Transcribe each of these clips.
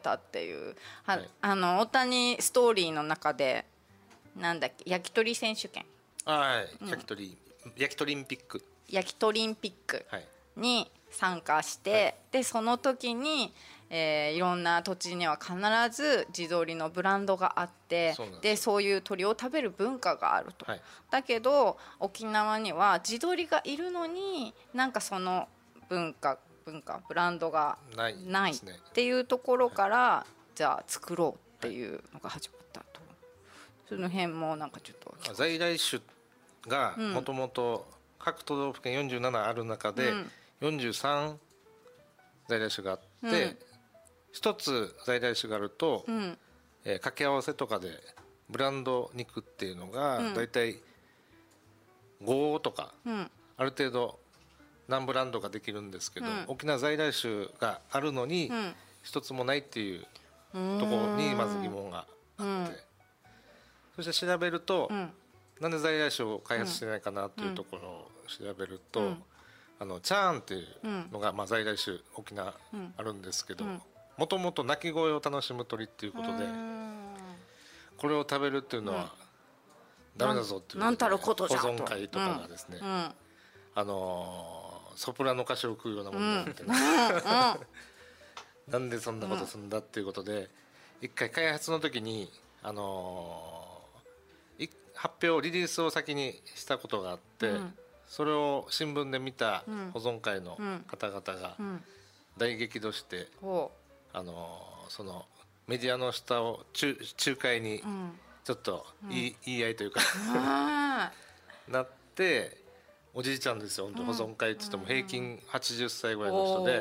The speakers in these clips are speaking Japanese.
たっていう、 はい、 大谷ストーリーの中でなんだっけ、焼き鳥選手権、 はい、焼き鳥ンピック、 焼き鳥ンピックはいに参加して、 はい、 でその時に、いろんな土地には必ず地鶏のブランドがあって、そういう鳥を食べる文化があると、 はい、 だけど沖縄には地鶏がいるのになんかその文化ブランドがないっていうところから、はい、じゃあ作ろうっていうのが始まったと、はい、その辺もなんかちょっと在来種がもともと各都道府県47ある中で43在来種があって、1つ在来種があると、掛け合わせとかでブランド肉っていうのがだいたい5とか、ある程度何ブランドができるんですけど、沖縄在来種があるのに1つもないっていうところにまず疑問があって、そして調べると、なんで在来種を開発してないかなっていうところを調べると、チャーンっていうのが、在来種沖縄あるんですけど、もともと鳴き声を楽しむ鳥っていうことで、これを食べるっていうのはダメだぞっていうことで保存会とかがですね、ソプラノ歌手を食うようなもんだみたいななんでそんなことするんだっていうことで、一回開発の時に発表リリースを先にしたことがあって、それを新聞で見た保存会の方々が大激怒して、そのメディアの下を仲介にちょっと言い合いというかなって、おじいちゃんですよ、保存会って言っても平均80歳ぐらいの人で、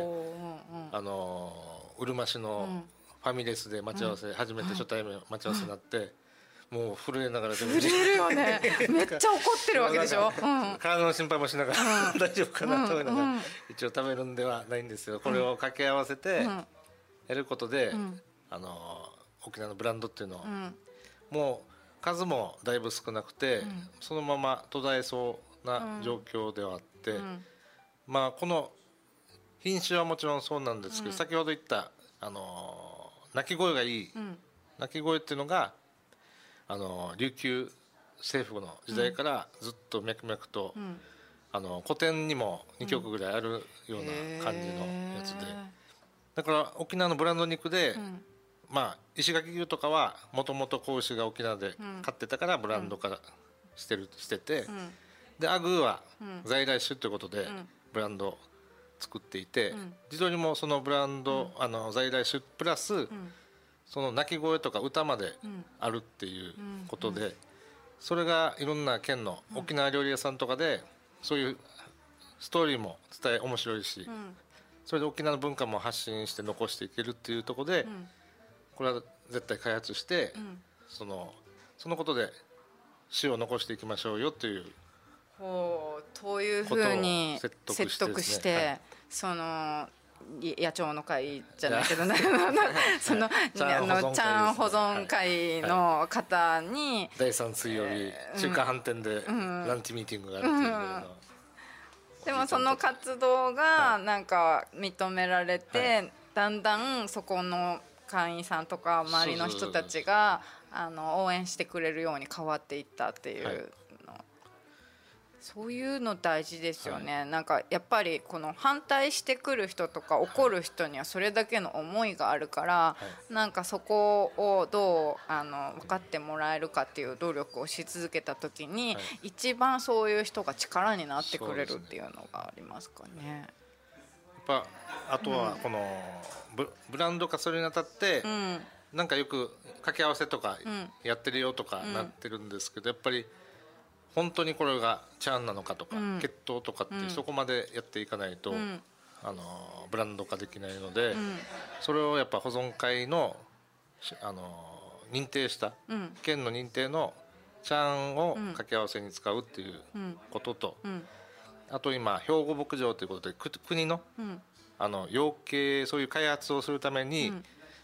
うるま市のファミレスで待ち合わせ、初めて初対面待ち合わせになって、もう震えながら震えるよねめっちゃ怒ってるわけでしょ、 体の心配もしながら、大丈夫かなと思いながら、一応食べるんではないんですけど、これを掛け合わせてやることで、沖縄のブランドっていうのは、もう数もだいぶ少なくて、そのまま途絶えそうな状況ではあって、この品種はもちろんそうなんですけど、先ほど言った鳴き声がいい、鳴き声っていうのが琉球政府の時代からずっと脈々と、古典にも2曲ぐらいあるような感じのやつで、だから沖縄のブランド肉で、石垣牛とかはもともと子牛が沖縄で飼ってたからブランド化してて、でアグーは在来種ということでブランドを作っていて、地鶏もそのブランド、在来種プラス、その鳴き声とか歌まであるっていうことで、それがいろんな県の沖縄料理屋さんとかでそういうストーリーも面白いし、それで沖縄の文化も発信して残していけるっていうところで、これは絶対開発して、そのことで詩を残していきましょうよっていうというふうに説得して、その野鳥の会じゃないけどねそのチャン保存会の方に、 第3水曜日中華飯店でランチミーティングがあるっていうの、 でもその活動がなんか認められて、だんだんそこの会員さんとか周りの人たちが応援してくれるように変わっていったっていうの、そういうの大事ですよね、なんかやっぱりこの反対してくる人とか怒る人にはそれだけの思いがあるから、なんかそこをどう分かってもらえるかっていう努力をし続けた時に、一番そういう人が力になってくれるっていうのがありますかね。 やっぱあとはこのブランド化するにあたって、なんかよく掛け合わせとかやってるよとかなってるんですけど、やっぱり本当にこれがチャーンなのかとか、血統とかってそこまでやっていかないと、ブランド化できないので、それをやっぱ保存会の、認定した、県の認定のチャーンを掛け合わせに使うっていうことと、あと今兵庫牧場ということで国の、養鶏そういう開発をするために、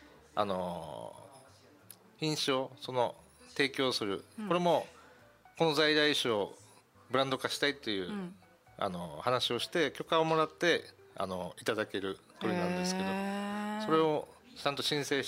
品種を提供する、これもこの在来種をブランド化したいっていう、話をして許可をもらっていただける鳥なんですけど、それをちゃんと申請